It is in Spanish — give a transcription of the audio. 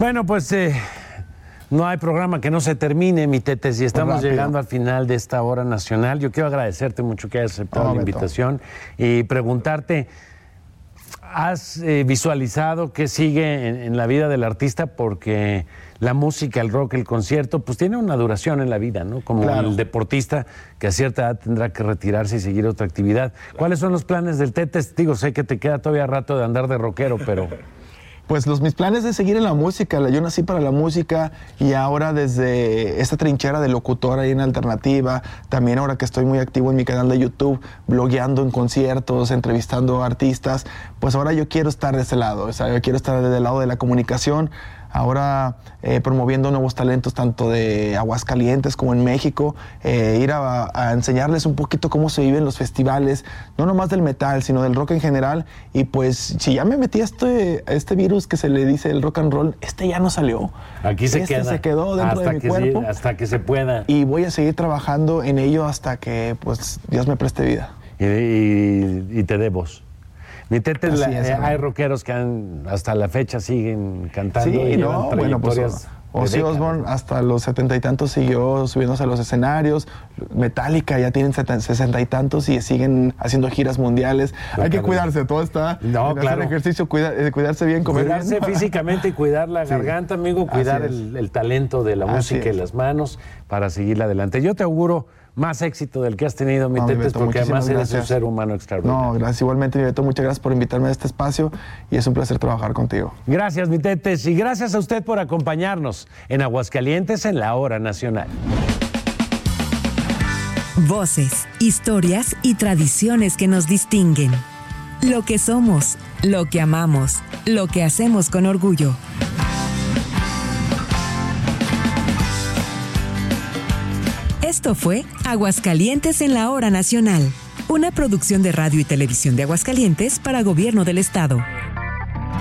Bueno, pues no hay programa que no se termine, mi Tete, si estamos llegando al final de esta hora nacional. Yo quiero agradecerte mucho que hayas aceptado la invitación y preguntarte, ¿has visualizado qué sigue en la vida del artista? Porque la música, el rock, el concierto, pues tiene una duración en la vida, ¿no? Como el deportista que a cierta edad tendrá que retirarse y seguir otra actividad. ¿Cuáles son los planes del Tete? Digo, sé que te queda todavía rato de andar de rockero, pero... Pues mis planes de seguir en la música. Yo nací para la música y ahora desde esta trinchera de locutor ahí en Alternativa, también ahora que estoy muy activo en mi canal de YouTube, blogueando en conciertos, entrevistando artistas, pues ahora yo quiero estar de ese lado, o sea, yo quiero estar del lado de la comunicación, ahora promoviendo nuevos talentos tanto de Aguascalientes como en México, ir a enseñarles un poquito cómo se viven los festivales, no nomás del metal, sino del rock en general. Y pues si ya me metí a este virus que se le dice el rock and roll, ya no salió. Aquí se queda. Se quedó dentro de mi cuerpo. Sí, hasta que se pueda. Y voy a seguir trabajando en ello hasta que pues Dios me preste vida. Y te dé voz. Mi Tete, hay rockeros que hasta la fecha siguen cantando y llevan trayectorias. Ozzy Osbourne hasta los 70 y tantos siguió subiéndose a los escenarios. Metallica ya tienen 60 y tantos y siguen haciendo giras mundiales. Hay que cuidarse, todo está en hacer ejercicio, cuidarse bien, comer bien. Cuidarse físicamente y cuidar la garganta, amigo, cuidar el talento de la música y las manos para seguir adelante. Yo te auguro más éxito del que has tenido, mi Tete, porque además eres un ser humano extraordinario. No, gracias. Igualmente, mi Beto, muchas gracias por invitarme a este espacio y es un placer trabajar contigo. Gracias, mi Tete, y gracias a usted por acompañarnos en Aguascalientes en la Hora Nacional. Voces, historias y tradiciones que nos distinguen. Lo que somos, lo que amamos, lo que hacemos con orgullo. Esto fue Aguascalientes en la Hora Nacional, una producción de Radio y Televisión de Aguascalientes para Gobierno del Estado.